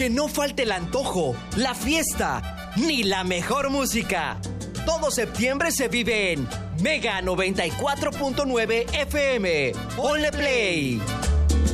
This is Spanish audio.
Que no falte el antojo, la fiesta, ni la mejor música. Todo septiembre se vive en Mega 94.9 FM. Ponle play.